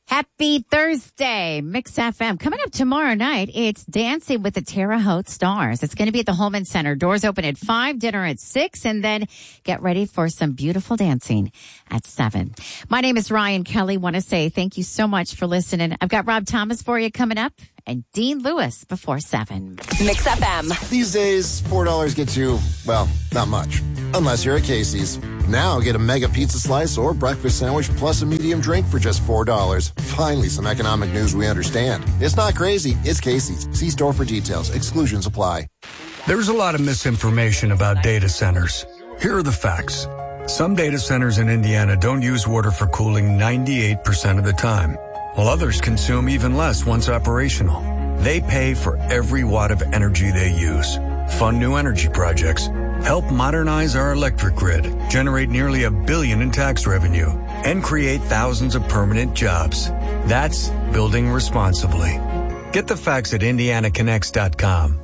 Happy Thursday, Mix FM. Coming up tomorrow night, it's Dancing with the Terre Haute Stars. It's going to be at the Holman Center. Doors open at 5, dinner at 6, and then get ready for some beautiful dancing at 7. My name is Ryan Kelly. Want to say thank you so much for listening. I've got Rob Thomas for you coming up and Dean Lewis before 7. Mix FM. These days, $4 gets you, well, not much. Unless you're at Casey's. Now get a mega pizza slice or breakfast sandwich plus a medium drink for just $4. Finally, some economic news we understand. It's not crazy. It's Casey's. See store for details. Exclusions apply. There's a lot of misinformation about data centers. Here are the facts. Some data centers in Indiana don't use water for cooling 98% of the time, while others consume even less once operational. They pay for every watt of energy they use. Fund new energy projects. Help modernize our electric grid, generate nearly $1 billion in tax revenue, and create thousands of permanent jobs. That's building responsibly. Get the facts at IndianaConnects.com.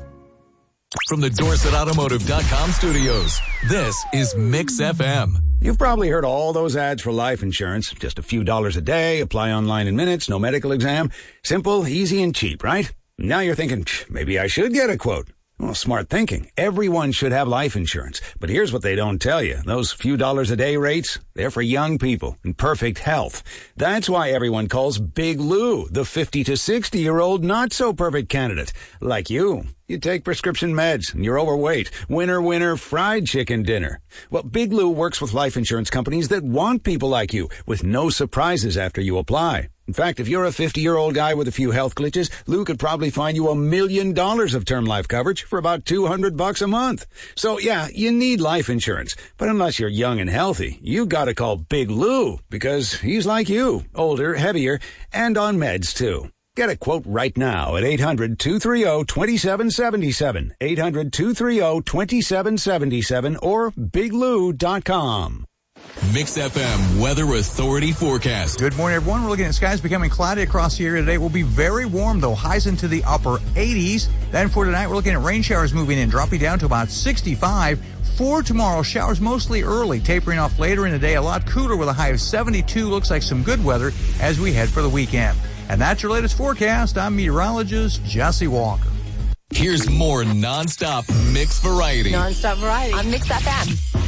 From the DorsetAutomotive.com studios, this is Mix FM. You've probably heard all those ads for life insurance. Just a few dollars a day, apply online in minutes, no medical exam. Simple, easy, and cheap, right? Now you're thinking, maybe I should get a quote. Well, smart thinking. Everyone should have life insurance. But here's what they don't tell you. Those few dollars a day rates, they're for young people in perfect health. That's why everyone calls Big Lou the 50 to 60-year-old not-so-perfect candidate. Like you. You take prescription meds and you're overweight. Winner, fried chicken dinner. Well, Big Lou works with life insurance companies that want people like you with no surprises after you apply. In fact, if you're a 50-year-old guy with a few health glitches, Lou could probably find you $1 million of term life coverage for about $200 a month. So yeah, you need life insurance. But unless you're young and healthy, you gotta call Big Lou because he's like you, older, heavier, and on meds too. Get a quote right now at 800-230-2777, 800-230-2777, or biglou.com. Mix FM Weather Authority forecast. Good morning, everyone. We're looking at skies becoming cloudy across the area today. It will be very warm, though. Highs into the upper 80s. Then for tonight, we're looking at rain showers moving in, dropping down to about 65. For tomorrow, showers mostly early, tapering off later in the day. A lot cooler with a high of 72. Looks like some good weather as we head for the weekend. And that's your latest forecast. I'm meteorologist Jesse Walker. Here's more nonstop mix variety. Nonstop variety on Mix FM.